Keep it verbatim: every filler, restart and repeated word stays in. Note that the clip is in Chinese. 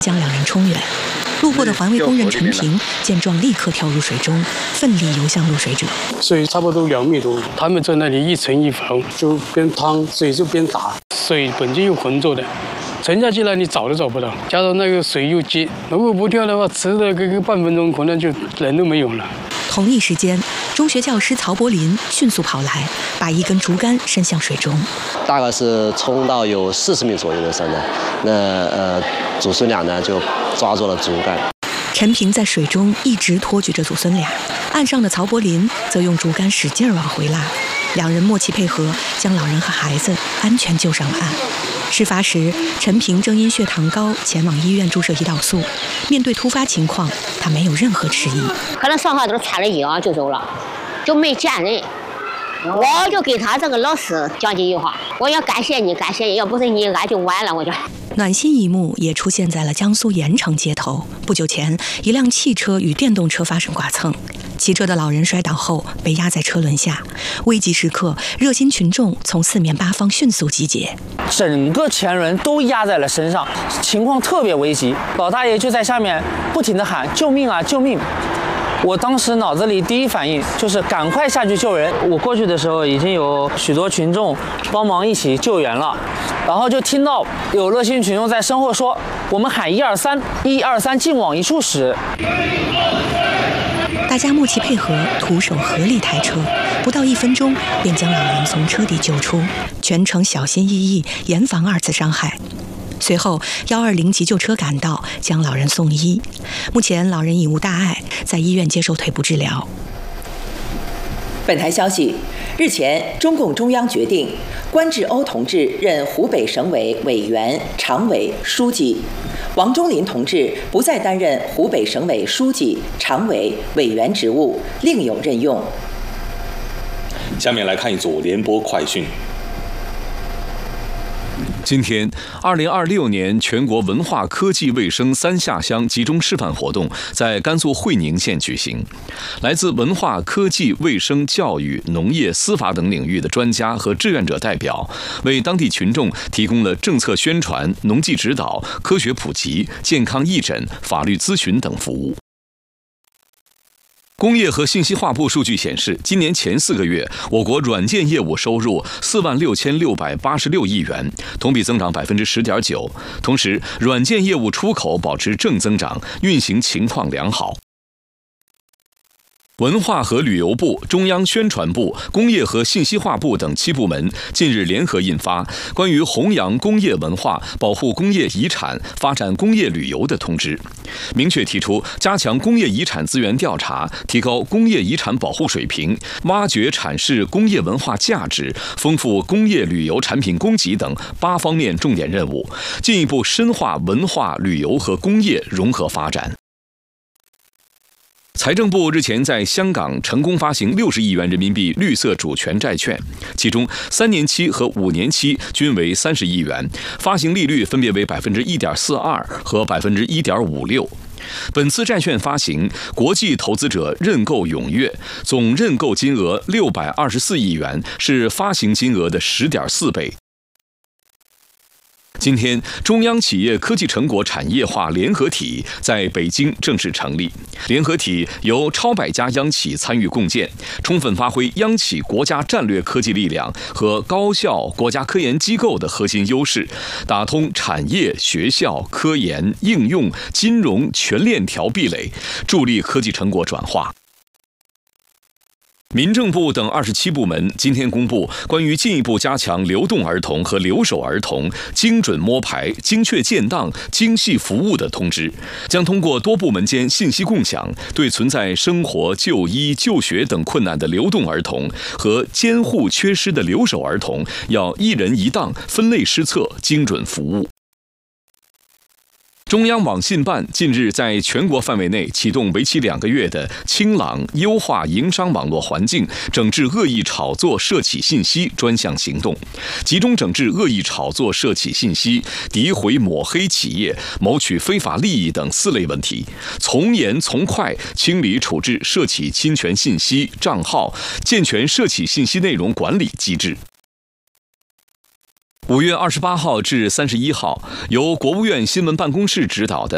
将两人冲远。路过的环卫工人陈平见状，立刻跳入水中，奋力游向落水者。 水差不多两米多，他们在那里一沉一浮，就边趟水就边打。水本身又浑浊的，沉下去了你找都找不到，加上那个水又急，如果不跳的话，迟了个个半分钟，可能就人都没有了。 同一时间，中学教师曹柏林迅速跑来，把一根竹竿伸向水中。 大概是冲到有四十米左右的时候呢，那呃祖孙俩呢就抓住了竹竿。 陈平在水中一直托举着祖孙俩，岸上的曹柏林则用竹竿使劲往回拉，两人默契配合，将老人和孩子安全救上了岸。事发时，陈平正因血糖高前往医院注射胰岛素。面对突发情况，他没有任何迟疑。 可能上号都插了药就走了，就没见人。我就给他这个老师讲几句话，我要感谢你，感谢你，要不是你，俺就完了。我就暖心一幕也出现在了江苏盐城街头。不久前，一辆汽车与电动车发生剐蹭，骑车的老人摔倒后被压在车轮下。危急时刻，热心群众从四面八方迅速集结， 整个前轮都压在了身上，情况特别危急。老大爷就在下面不停地喊：“救命啊，救命！”我当时脑子里第一反应就是赶快下去救人。我过去的时候，已经有许多群众帮忙一起救援了，然后就听到有热心群众在身后说：“我们喊一二三，一二三，尽往一处使。” 大家默契配合，徒手合力抬车，不到一分钟便将老人从车底救出，全程小心翼翼，严防二次伤害。随后，幺二零急救车赶到，将老人送医。目前，老人已无大碍，在医院接受腿部治疗。 本台消息，日前，中共中央决定关志欧同志任湖北省委委员、常委、书记，王忠林同志不再担任湖北省委书记、常委、委员职务，另有任用。 下面来看一组联播快讯。 今天，二零二六年全国文化科技卫生三下乡集中示范活动在甘肃会宁县举行。来自文化科技卫生教育、农业、司法等领域的专家和志愿者代表，为当地群众提供了政策宣传、农技指导、科学普及、健康义诊、法律咨询等服务。工业和信息化部数据显示，今年前四个月，我国软件业务收入四万六千六百八十六亿元，同比增长百分之十点九。同时，软件业务出口保持正增长，运行情况良好。文化和旅游部、中央宣传部、工业和信息化部等七部门近日联合印发《关于弘扬工业文化、保护工业遗产、发展工业旅游的通知》，明确提出加强工业遗产资源调查，提高工业遗产保护水平，挖掘阐释工业文化价值，丰富工业旅游产品供给等八方面重点任务，进一步深化文化、旅游和工业融合发展。财政部日前在香港成功发行六十亿元人民币绿色主权债券，其中三年期和五年期均为三十亿元，发行利率分别为百分之一点四二和百分之一点五六。本次债券发行，国际投资者认购踊跃，总认购金额六百二十四亿元，是发行金额的十点四倍。今天，中央企业科技成果产业化联合体在北京正式成立。联合体由超百家央企参与共建，充分发挥央企国家战略科技力量和高校国家科研机构的核心优势，打通产业、学校、科研、应用、金融全链条壁垒，助力科技成果转化。民政部等二十七部门今天公布关于进一步加强流动儿童和留守儿童精准摸排、精确建档、精细服务的通知，将通过多部门间信息共享，对存在生活、就医、就学等困难的流动儿童和监护缺失的留守儿童，要一人一档、分类施策、精准服务。中央网信办近日在全国范围内启动为期两个月的清朗优化营商网络环境、整治恶意炒作涉企信息专项行动，集中整治恶意炒作涉企信息、诋毁抹黑企业、谋取非法利益等四类问题，从严从快清理处置涉企侵权信息账号，健全涉企信息内容管理机制。五月二十八号至三十一号，由国务院新闻办公室指导的